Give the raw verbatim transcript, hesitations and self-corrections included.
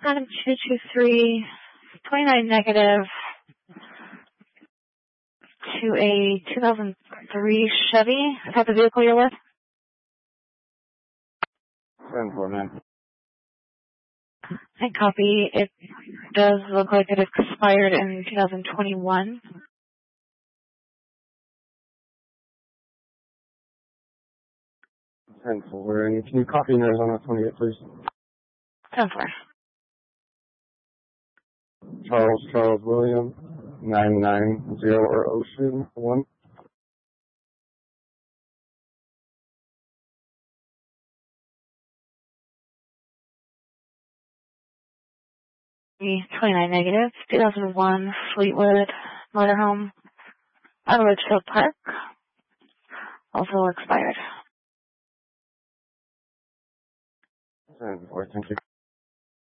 item two two three, twenty-nine negative to a two thousand three Chevy. Is that the vehicle you're with? ten four, man. I copy. It does look like it expired in two thousand twenty-one. ten four, and can you copy in Arizona twenty-eight, please? ten four. Charles, Charles William, nine nine zero or Ocean one. twenty-nine negative, two thousand one Fleetwood motorhome out of Ridgefield Park. Also expired. ten four, thank you.